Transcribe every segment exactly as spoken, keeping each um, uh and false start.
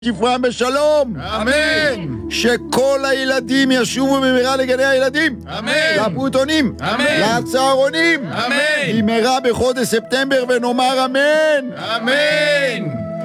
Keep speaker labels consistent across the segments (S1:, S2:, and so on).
S1: כפרם בשלום,
S2: אמן.
S1: שכל הילדים ישובו במהרה לגני הילדים,
S2: אמן.
S1: לפעוטונים,
S2: אמן.
S1: לצהרונים,
S2: אמן.
S1: במהרה בחודש ספטמבר, ונאמר אמן.
S2: אמן.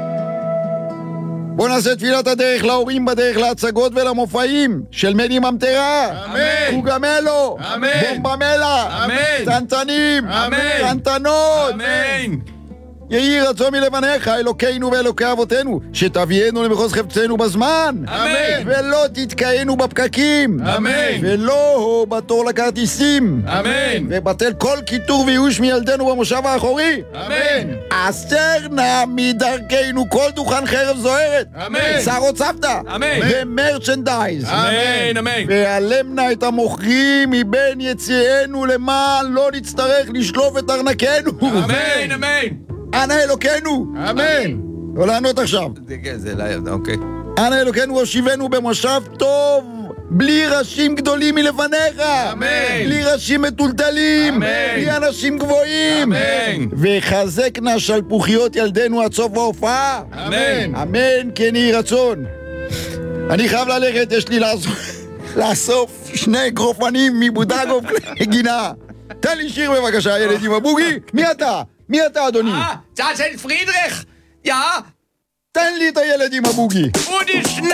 S1: בוא נעשה תפילת הדרך להורים בדרך להצגות ולמופעים של מני ממטרה,
S2: אמן.
S1: קוגמלו,
S2: אמן.
S1: בומבמלה,
S2: אמן.
S1: קטנטנים,
S2: אמן.
S1: קטנטנות.
S2: אמן.
S1: יהי רצון מלבניך, אלוקינו ואלוקי אבותינו, שתביאנו למחוז חפצנו בזמן,
S2: אמן.
S1: ולא תתקענו בפקקים,
S2: אמן.
S1: ולא בתור לכרטיסים,
S2: אמן.
S1: ובטל כל קיטור וייאוש מילדינו במושב האחורי.
S2: אמן.
S1: אסר נא מדרכנו כל דוכן חרב זוהרת,
S2: אמן.
S1: שרות סבתא,
S2: אמן.
S1: ומרצ'נדייז,
S2: אמן. אמן.
S1: והעלמנה את המוכרים מבין יציאנו, למען לא נצטרך לשלוף את ארנקנו.
S2: אמן. אמן.
S1: אנא אלוקינו,
S2: אמן.
S1: לא לענות עכשיו.
S2: כן, זה לא... אוקיי.
S1: אנא אלוקינו הושיבנו במושב טוב, בלי ראשים גדולים מלבניך,
S2: אמן.
S1: בלי ראשים מטולטלים,
S2: אמן.
S1: בלי אנשים גבוהים,
S2: אמן.
S1: וחזקנה שלפוחיות ילדינו עד סוף ההופעה.
S2: אמן.
S1: אמן, כן יהי רצון. אני חייב ללכת, יש לי לאסוף, לאסוף שני גרופנים מבודגוב גינה. תן לי שיר בבקשה, ילד עם הבוגי. מי אתה? מי אתה, אדוני?
S2: אה, צאצל פרידריך! יא,
S1: תן לי את הילד עם הבוגי.
S2: und die